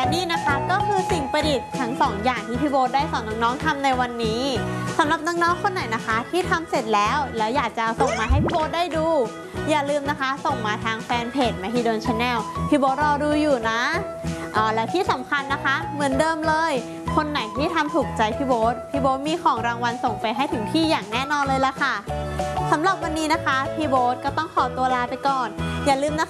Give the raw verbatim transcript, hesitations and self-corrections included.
และนี่นะคะก็คือสิ่งประดิษฐ์ทั้งสองอย่างที่พี่โบ๊ทได้สอนน้องๆทำในวันนี้สำหรับน้องๆคนไหนนะคะที่ทำเสร็จแล้วแล้วอยากจะส่งมาให้พี่โบ๊ทได้ดูอย่าลืมนะคะส่งมาทางแฟนเพจ Mahidol Channel พี่โบ๊ทรอดูอยู่นะอ๋อและที่สำคัญนะคะเหมือนเดิมเลยคนไหนที่ทำถูกใจพี่โบ๊ทพี่โบ๊ทมีของรางวัลส่งไปให้ถึงที่อย่างแน่นอนเลยล่ะค่ะสำหรับวันนี้นะคะพี่โบ๊ทก็ต้องขอตัวลาไปก่อนอย่าลืมนะคะ